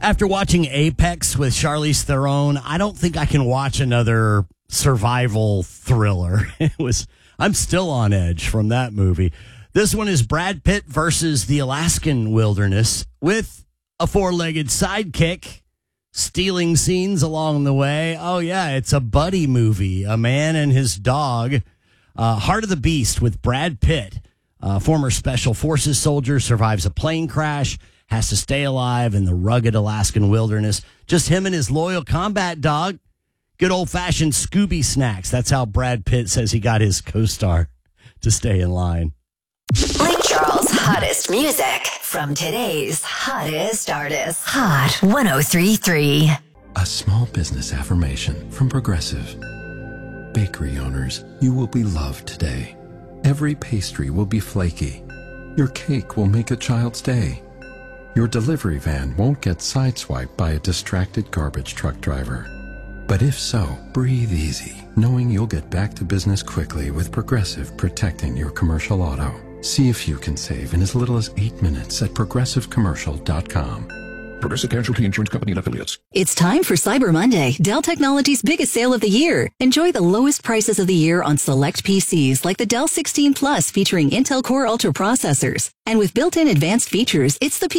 After watching Apex with Charlize Theron, I don't think I can watch another survival thriller. I'm still on edge from that movie. This one is Brad Pitt versus the Alaskan wilderness with a four-legged sidekick, stealing scenes along the way. Oh, yeah, it's a buddy movie, a man and his dog. Heart of the Beast with Brad Pitt. Former Special Forces soldier survives a plane crash, has to stay alive in the rugged Alaskan wilderness. Just him and his loyal combat dog. Good old-fashioned Scooby snacks. That's how Brad Pitt says he got his co-star to stay in line. Lake Charles' hottest music from today's hottest artists. Hot 103.3. A small business affirmation from Progressive. Bakery owners, you will be loved today. Every pastry will be flaky. Your cake will make a child's day. Your delivery van won't get sideswiped by a distracted garbage truck driver. But if so, breathe easy, knowing you'll get back to business quickly with Progressive protecting your commercial auto. See if you can save in as little as 8 minutes at progressivecommercial.com. Progressive Casualty Insurance Company and Affiliates. It's time for Cyber Monday, Dell Technologies' biggest sale of the year. Enjoy the lowest prices of the year on select PCs like the Dell 16 Plus featuring Intel Core Ultra processors. And with built-in advanced features, it's the